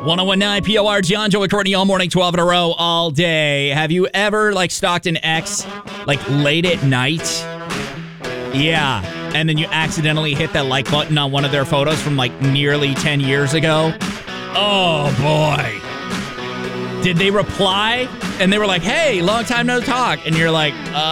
1019 POR, John, Joey, Courtney, all morning, 12 in a row, all day. Have you ever, stalked an ex, late at night? Yeah. And then you accidentally hit that like button on one of their photos from, nearly 10 years ago? Oh, boy. Did they reply? And they were like, hey, long time no talk. And you're like,